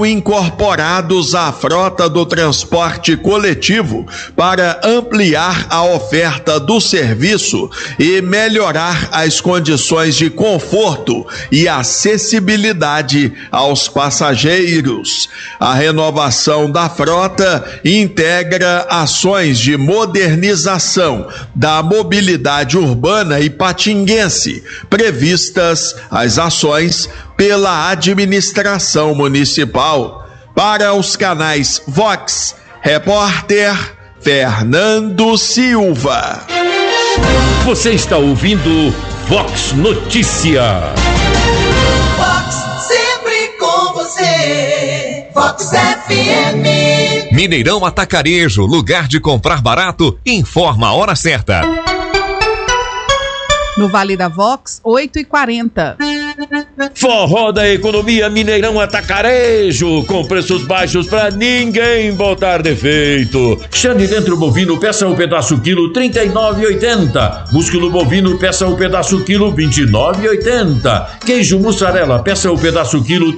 incorporados à frota do transporte coletivo para ampliar a oferta do serviço e melhorar as condições de conforto e acessibilidade aos passageiros. A renovação da frota integra ações de modernização da mobilidade urbana e patinguense, previstas as ações pela administração municipal. Para os canais Vox, repórter Fernando Silva. Você está ouvindo Vox Notícia. Vox sempre com você. Vox FM. Mineirão Atacarejo, lugar de comprar barato, informa a hora certa. No Vale da Vox, 8h40. Forró da Economia Mineirão Atacarejo, com preços baixos pra ninguém botar defeito. Xande dentro bovino, peça o pedaço quilo, R$39,80. Músculo bovino, peça o pedaço quilo, R$29,80. Queijo mussarela, peça o pedaço quilo,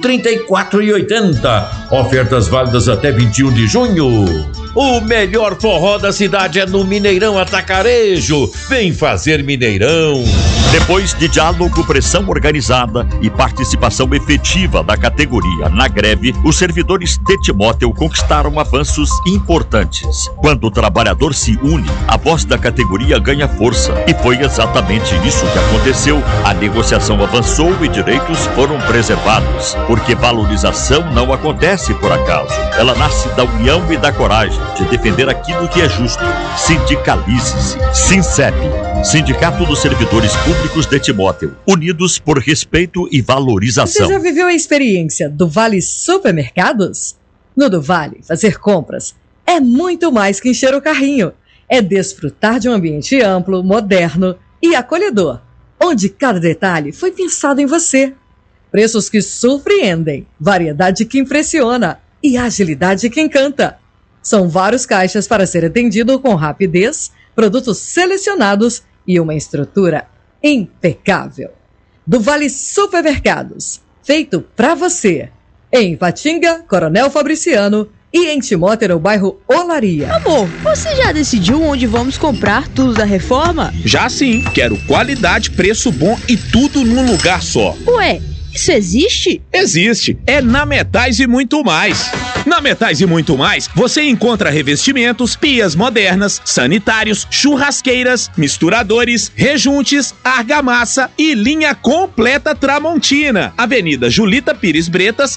R$34,80. Ofertas válidas até 21 de junho. O melhor forró da cidade é no Mineirão Atacarejo. Vem fazer Mineirão. Depois de diálogo, pressão organizada e participação efetiva da categoria na greve, os servidores de Timóteo conquistaram avanços importantes. Quando o trabalhador se une, a voz da categoria ganha força. E foi exatamente isso que aconteceu. A negociação avançou e direitos foram preservados. Porque valorização não acontece por acaso. Ela nasce da união e da coragem de defender aquilo que é justo. Sindicalize-se. Sincep, Sindicato dos Servidores Públicos de Timóteo, unidos por respeito e valorização. Você já viveu a experiência do Vale Supermercados? No do Vale, fazer compras é muito mais que encher o carrinho. É desfrutar de um ambiente amplo, moderno e acolhedor, onde cada detalhe foi pensado em você. Preços que surpreendem, variedade que impressiona e agilidade que encanta. São vários caixas para ser atendido com rapidez, produtos selecionados e uma estrutura impecável. Do Vale Supermercados, feito para você. Em Ipatinga, Coronel Fabriciano e em Timóteo, no bairro Olaria. Amor, você já decidiu onde vamos comprar tudo da reforma? Já sim, quero qualidade, preço bom e tudo num lugar só. Ué, isso existe? Existe, é na Metais e Muito Mais. Na Metais e Muito Mais, você encontra revestimentos, pias modernas, sanitários, churrasqueiras, misturadores, rejuntes, argamassa e linha completa Tramontina. Avenida Julita Pires Bretas,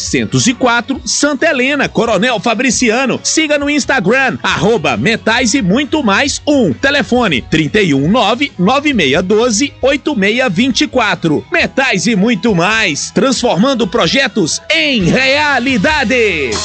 704, Santa Helena, Coronel Fabriciano. Siga no Instagram, @Metais e Muito Mais 1. Telefone 319-9612-8624. Metais e Muito Mais, transformando projetos em realidade.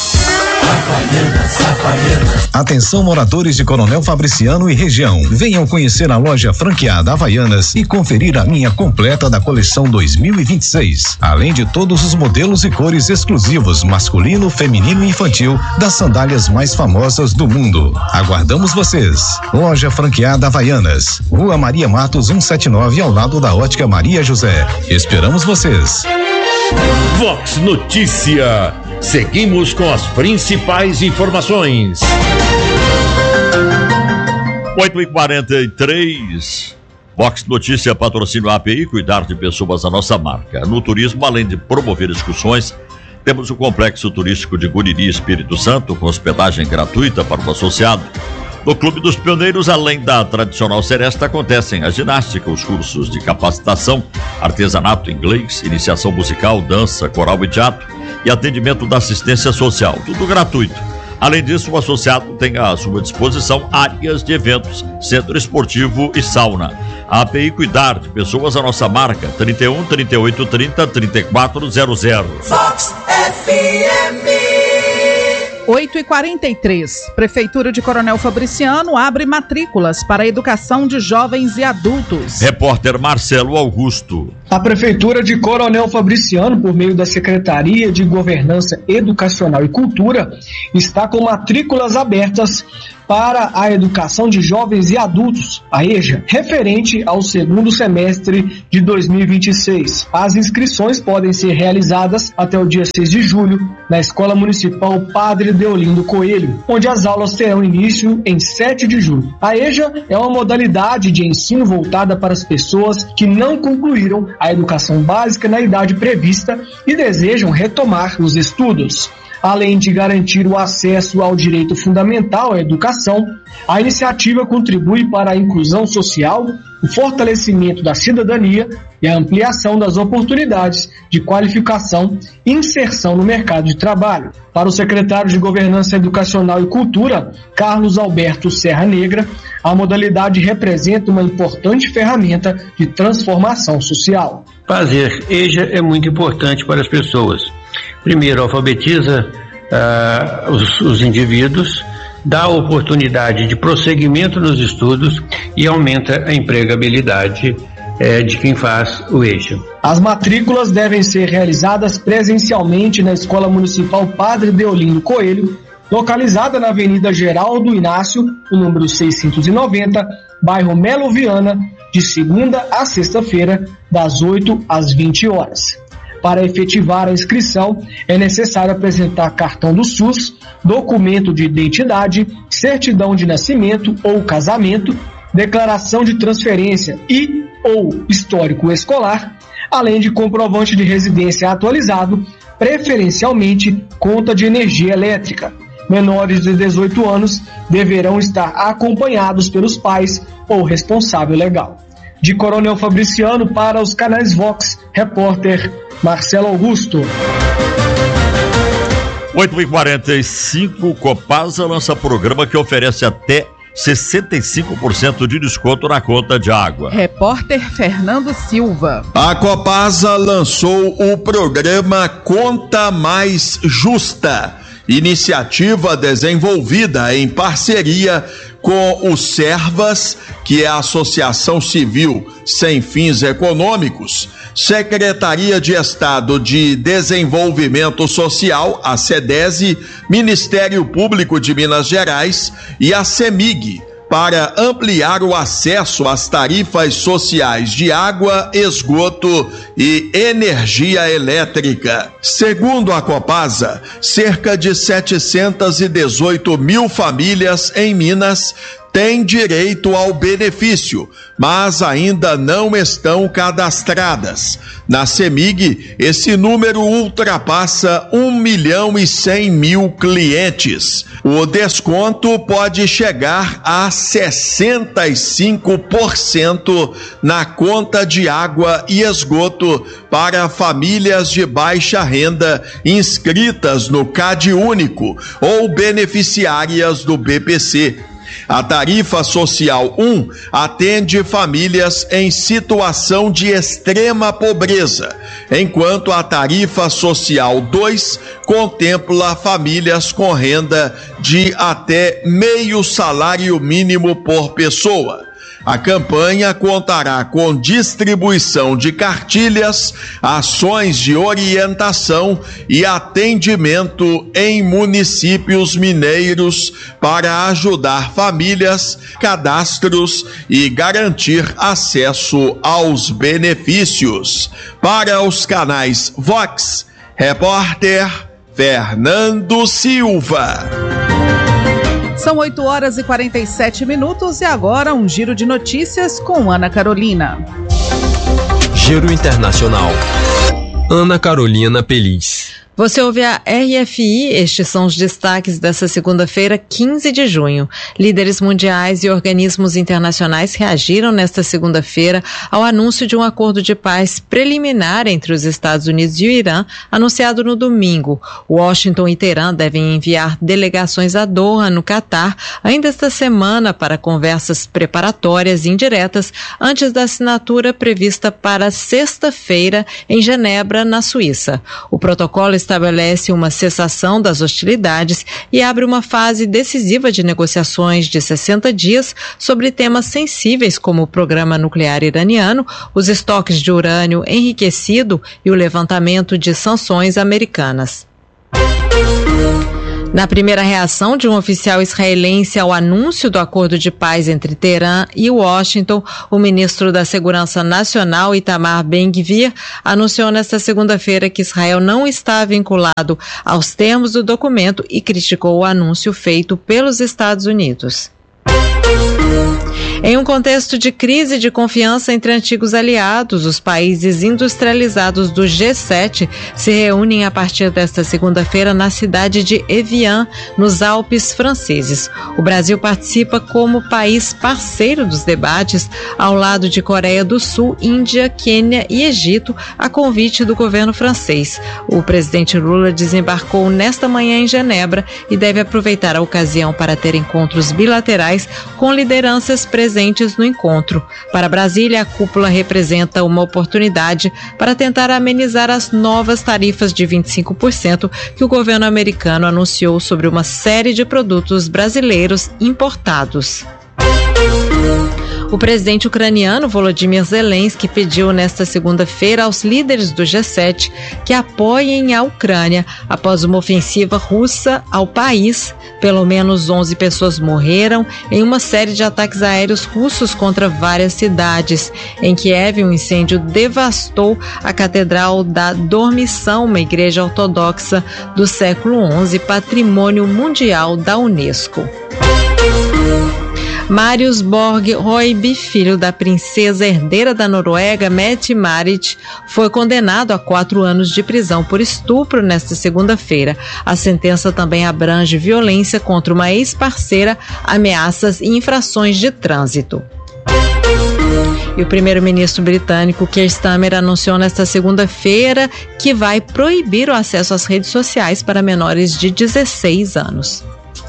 Atenção, moradores de Coronel Fabriciano e região. Venham conhecer a loja franqueada Havaianas e conferir a linha completa da coleção 2026. Além de todos os modelos e cores exclusivos, masculino, feminino e infantil, das sandálias mais famosas do mundo. Aguardamos vocês. Loja franqueada Havaianas, Rua Maria Matos 179, ao lado da Ótica Maria José. Esperamos vocês. Vox Notícia. Seguimos com as principais informações. 8h43. Vox Notícia, patrocínio API, cuidar de pessoas a nossa marca. No turismo, além de promover excursões, temos o Complexo Turístico de Guriri, Espírito Santo, com hospedagem gratuita para o associado. No Clube dos Pioneiros, além da tradicional seresta, acontecem a ginástica, os cursos de capacitação, artesanato, inglês, iniciação musical, dança, coral e teatro e atendimento da assistência social, tudo gratuito. Além disso, o associado tem à sua disposição áreas de eventos, centro esportivo e sauna. A API cuidar de pessoas a nossa marca, 31 38 30 3400. Vox FM. 8h43. Prefeitura de Coronel Fabriciano abre matrículas para a educação de jovens e adultos. Repórter Marcelo Augusto. A Prefeitura de Coronel Fabriciano, por meio da Secretaria de Governança Educacional e Cultura, está com matrículas abertas para a educação de jovens e adultos, a EJA, referente ao segundo semestre de 2026. As inscrições podem ser realizadas até o dia 6 de julho na Escola Municipal Padre Deolindo Coelho, onde as aulas terão início em 7 de julho. A EJA é uma modalidade de ensino voltada para as pessoas que não concluíram a educação básica na idade prevista e desejam retomar os estudos. Além de garantir o acesso ao direito fundamental à educação, a iniciativa contribui para a inclusão social, o fortalecimento da cidadania e a ampliação das oportunidades de qualificação e inserção no mercado de trabalho. Para o secretário de Governança Educacional e Cultura, Carlos Alberto Serra Negra, a modalidade representa uma importante ferramenta de transformação social. Fazer EJA é muito importante para as pessoas. Primeiro, alfabetiza os indivíduos, dá oportunidade de prosseguimento nos estudos e aumenta a empregabilidade de quem faz o EJA. As matrículas devem ser realizadas presencialmente na Escola Municipal Padre Deolindo Coelho, localizada na Avenida Geraldo Inácio, o número 690, bairro Melo Viana, de segunda a sexta-feira, das 8 às 20 horas. Para efetivar a inscrição, é necessário apresentar cartão do SUS, documento de identidade, certidão de nascimento ou casamento, declaração de transferência e ou histórico escolar, além de comprovante de residência atualizado, preferencialmente conta de energia elétrica. Menores de 18 anos deverão estar acompanhados pelos pais ou responsável legal. De Coronel Fabriciano para os canais Vox, repórter Marcelo Augusto. 8h45, Copasa lança programa que oferece até 65% de desconto na conta de água. Repórter Fernando Silva. A Copasa lançou o programa Conta Mais Justa, iniciativa desenvolvida em parceria com o Servas, que é a Associação Civil Sem Fins Econômicos, Secretaria de Estado de Desenvolvimento Social, a SEDESE, Ministério Público de Minas Gerais e a CEMIG, para ampliar o acesso às tarifas sociais de água, esgoto e energia elétrica. Segundo a Copasa, cerca de 718 mil famílias em Minas têm direito ao benefício, mas ainda não estão cadastradas. Na CEMIG, esse número ultrapassa 1.100.000 clientes. O desconto pode chegar a 65% na conta de água e esgoto para famílias de baixa renda inscritas no CAD Único ou beneficiárias do BPC. A tarifa social 1 atende famílias em situação de extrema pobreza, enquanto a tarifa social 2 contempla famílias com renda de até meio salário mínimo por pessoa. A campanha contará com distribuição de cartilhas, ações de orientação e atendimento em municípios mineiros para ajudar famílias, cadastros e garantir acesso aos benefícios. Para os canais Vox, repórter Fernando Silva. São 8h47 e agora um giro de notícias com Ana Carolina. Giro Internacional. Ana Carolina Peliz. Você ouve a RFI, estes são os destaques dessa segunda-feira, 15 de junho. Líderes mundiais e organismos internacionais reagiram nesta segunda-feira ao anúncio de um acordo de paz preliminar entre os Estados Unidos e o Irã, anunciado no domingo. Washington e Teherã devem enviar delegações a Doha, no Catar, ainda esta semana para conversas preparatórias indiretas antes da assinatura prevista para sexta-feira em Genebra, na Suíça. O protocolo está estabelece uma cessação das hostilidades e abre uma fase decisiva de negociações de 60 dias sobre temas sensíveis como o programa nuclear iraniano, os estoques de urânio enriquecido e o levantamento de sanções americanas. Na primeira reação de um oficial israelense ao anúncio do acordo de paz entre Teherã e Washington, o ministro da Segurança Nacional, Itamar Ben-Gvir, anunciou nesta segunda-feira que Israel não está vinculado aos termos do documento e criticou o anúncio feito pelos Estados Unidos. Em um contexto de crise de confiança entre antigos aliados, os países industrializados do G7 se reúnem a partir desta segunda-feira na cidade de Evian, nos Alpes franceses. O Brasil participa como país parceiro dos debates, ao lado de Coreia do Sul, Índia, Quênia e Egito, a convite do governo francês. O presidente Lula desembarcou nesta manhã em Genebra e deve aproveitar a ocasião para ter encontros bilaterais com lideranças presentes no encontro. Para Brasília, a cúpula representa uma oportunidade para tentar amenizar as novas tarifas de 25% que o governo americano anunciou sobre uma série de produtos brasileiros importados. O presidente ucraniano Volodymyr Zelensky pediu nesta segunda-feira aos líderes do G7 que apoiem a Ucrânia após uma ofensiva russa ao país. Pelo menos 11 pessoas morreram em uma série de ataques aéreos russos contra várias cidades. Em Kiev, um incêndio devastou a Catedral da Dormição, uma igreja ortodoxa do século XI, patrimônio mundial da Unesco. Marius Borg Roiby, filho da princesa herdeira da Noruega, Mette-Marit, foi condenado a 4 anos de prisão por estupro nesta segunda-feira. A sentença também abrange violência contra uma ex-parceira, ameaças e infrações de trânsito. E o primeiro-ministro britânico Keir Starmer anunciou nesta segunda-feira que vai proibir o acesso às redes sociais para menores de 16 anos.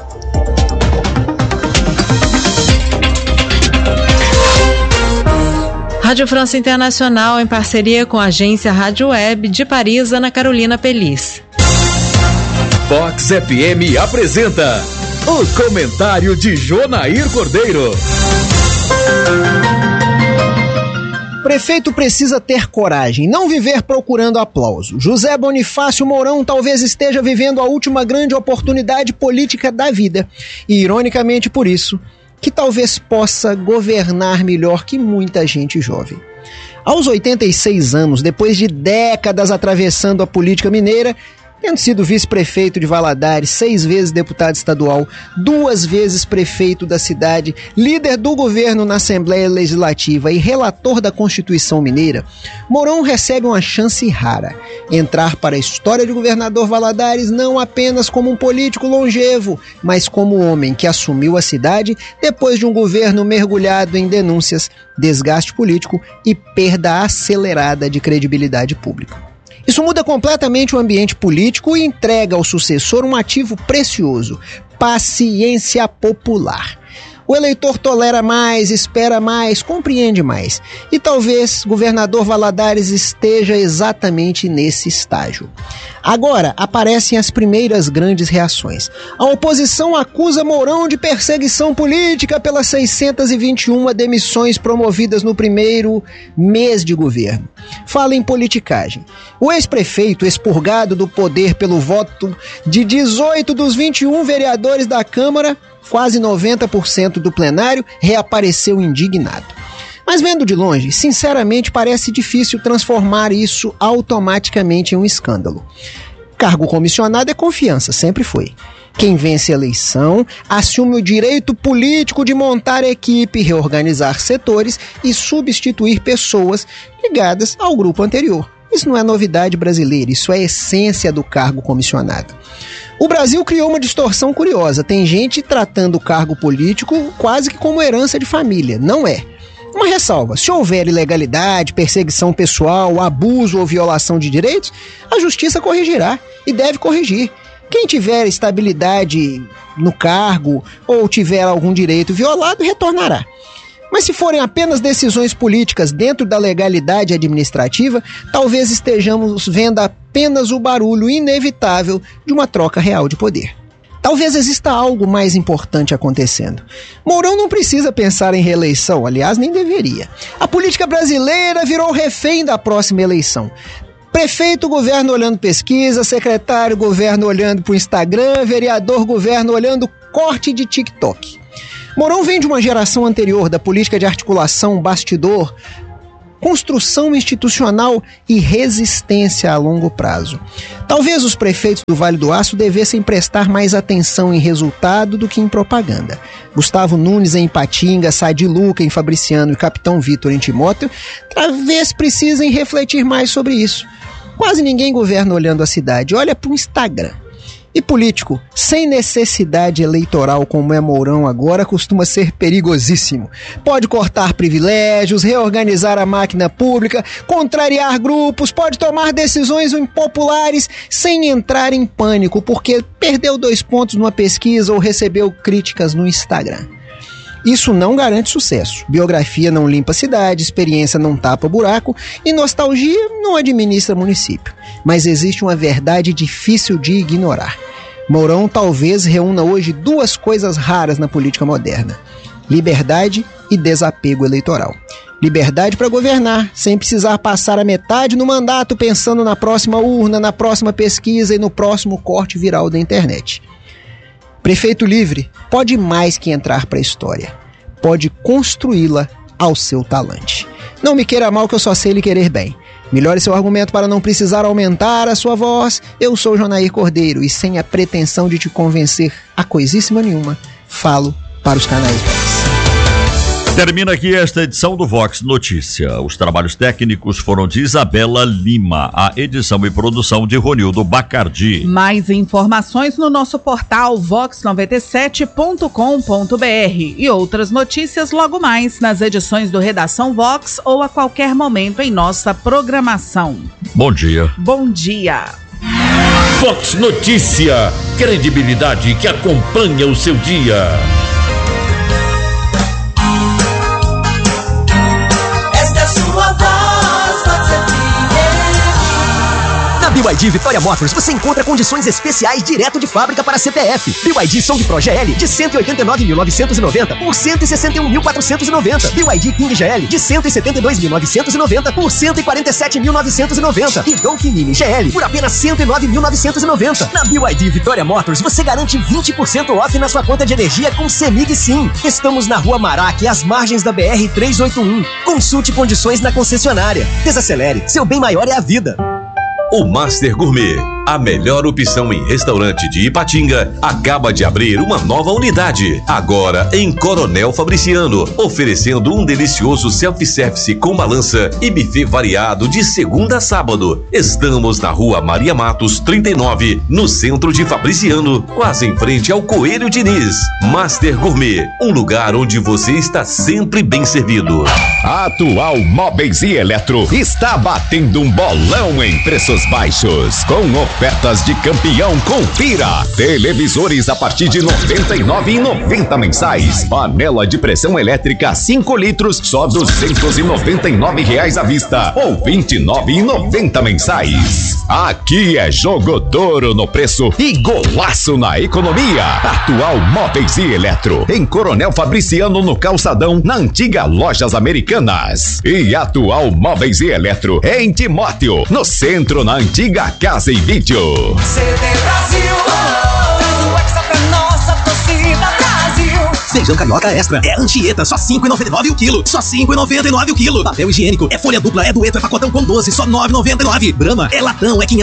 Rádio França Internacional, em parceria com a agência Rádio Web de Paris, Ana Carolina Pelis. Vox FM apresenta o comentário de Jonair Cordeiro. Prefeito precisa ter coragem, não viver procurando aplauso. José Bonifácio Mourão talvez esteja vivendo a última grande oportunidade política da vida. E, ironicamente por isso, que talvez possa governar melhor que muita gente jovem. Aos 86 anos, depois de décadas atravessando a política mineira, tendo sido vice-prefeito de Valadares, 6 vezes deputado estadual, 2 vezes prefeito da cidade, líder do governo na Assembleia Legislativa e relator da Constituição Mineira, Mourão recebe uma chance rara: entrar para a história de governador Valadares não apenas como um político longevo, mas como um homem que assumiu a cidade depois de um governo mergulhado em denúncias, desgaste político e perda acelerada de credibilidade pública. Isso muda completamente o ambiente político e entrega ao sucessor um ativo precioso: paciência popular. O eleitor tolera mais, espera mais, compreende mais. E talvez governador Valadares esteja exatamente nesse estágio. Agora aparecem as primeiras grandes reações. A oposição acusa Mourão de perseguição política pelas 621 demissões promovidas no primeiro mês de governo. Fala em politicagem. O ex-prefeito, expurgado do poder pelo voto de 18 dos 21 vereadores da Câmara, quase 90% do plenário, reapareceu indignado. Mas vendo de longe, sinceramente parece difícil transformar isso automaticamente em um escândalo. Cargo comissionado é confiança, sempre foi. Quem vence a eleição assume o direito político de montar equipe, reorganizar setores e substituir pessoas ligadas ao grupo anterior. Isso não é novidade brasileira, isso é a essência do cargo comissionado. O Brasil criou uma distorção curiosa. Tem gente tratando o cargo político quase que como herança de família. Não é. Uma ressalva: se houver ilegalidade, perseguição pessoal, abuso ou violação de direitos, a justiça corrigirá e deve corrigir. Quem tiver estabilidade no cargo ou tiver algum direito violado, retornará. Mas se forem apenas decisões políticas dentro da legalidade administrativa, talvez estejamos vendo apenas o barulho inevitável de uma troca real de poder. Talvez exista algo mais importante acontecendo. Mourão não precisa pensar em reeleição, aliás, nem deveria. A política brasileira virou refém da próxima eleição. Prefeito, governo olhando pesquisa, secretário, governo olhando pro Instagram, vereador, governo olhando corte de TikTok. Mourão vem de uma geração anterior da política de articulação, bastidor, construção institucional e resistência a longo prazo. Talvez os prefeitos do Vale do Aço devessem prestar mais atenção em resultado do que em propaganda. Gustavo Nunes em Ipatinga, Sadi Luca em Fabriciano e Capitão Vitor em Timóteo talvez precisem refletir mais sobre isso. Quase ninguém governa olhando a cidade, olha para o Instagram. E político, sem necessidade eleitoral como é Mourão agora, costuma ser perigosíssimo. Pode cortar privilégios, reorganizar a máquina pública, contrariar grupos, pode tomar decisões impopulares sem entrar em pânico, porque perdeu 2 pontos numa pesquisa ou recebeu críticas no Instagram. Isso não garante sucesso. Biografia não limpa a cidade, experiência não tapa buraco e nostalgia não administra município. Mas existe uma verdade difícil de ignorar. Mourão talvez reúna hoje 2 coisas raras na política moderna: liberdade e desapego eleitoral. Liberdade para governar, sem precisar passar a metade no mandato pensando na próxima urna, na próxima pesquisa e no próximo corte viral da internet. Prefeito livre pode mais que entrar para a história. Pode construí-la ao seu talante. Não me queira mal que eu só sei lhe querer bem. Melhore seu argumento para não precisar aumentar a sua voz. Eu sou Jonair Cordeiro e sem a pretensão de te convencer a coisíssima nenhuma, falo para os canais velhos. Termina aqui esta edição do Vox Notícia. Os trabalhos técnicos foram de Isabela Lima, a edição e produção de Ronildo Bacardi. Mais informações no nosso portal vox97.com.br e outras notícias logo mais nas edições do Redação Vox ou a qualquer momento em nossa programação. Bom dia. Bom dia. Vox Notícia, credibilidade que acompanha o seu dia. BYD Vitória Motors, você encontra condições especiais direto de fábrica para CPF. BYD Song Pro GL de 189.990 por 161.490. BYD King GL de 172.990 por 147.990. E Dolphin Mini GL por apenas 109.990. Na BYD Vitória Motors, você garante 20% off na sua conta de energia com CEMIG Sim. Estamos na Rua Marac, às margens da BR-381. Consulte condições na concessionária. Desacelere, seu bem maior é a vida. O Master Gourmet, a melhor opção em restaurante de Ipatinga, acaba de abrir uma nova unidade, agora em Coronel Fabriciano, oferecendo um delicioso self-service com balança e buffet variado de segunda a sábado. Estamos na Rua Maria Matos, 39, no centro de Fabriciano, quase em frente ao Coelho Diniz. Master Gourmet, um lugar onde você está sempre bem servido. A Atual Móveis e Eletro está batendo um bolão em preços baixos, com ofertas de campeão. Confira: televisores a partir de R$ 99,90 mensais, panela de pressão elétrica 5 litros só R$ 299 à vista ou R$ 29,90 mensais. Aqui é jogo touro no preço e golaço na economia. Atual Móveis e Eletro, em Coronel Fabriciano, no Calçadão, na antiga Lojas Americanas. E Atual Móveis e Eletro em Timóteo, no centro, na antiga Casa e Vídeo. CD Brasil, o Hexa pra nossa torcida Brasil. Feijão carioca extra é Anchieta, só R$ 5,99 o quilo. Só R$ 5,99 o quilo. Papel higiênico é folha dupla, é dueto, é pacotão com 12, só R$ 9,99. Brahma é latão, é 500